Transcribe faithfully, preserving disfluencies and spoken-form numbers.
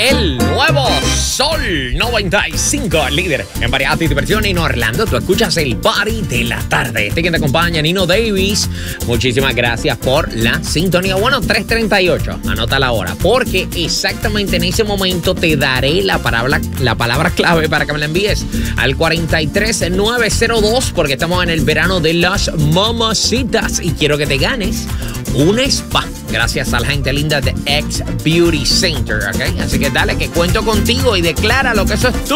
el nuevo Sol noventa y cinco, líder en variedad y diversión en Orlando. Tú escuchas el Party de la Tarde. Este quien te acompaña, Nino Davis. Muchísimas gracias por la sintonía. Bueno, tres treinta y ocho, anota la hora, porque exactamente en ese momento te daré la palabra, la palabra clave para que me la envíes al cuarenta y tres nueve cero dos, porque estamos en el verano de las mamacitas y quiero que te ganes un spa gracias a la gente linda de X Beauty Center, ¿ok? Así que dale, que cuento contigo y declara lo que eso es tú.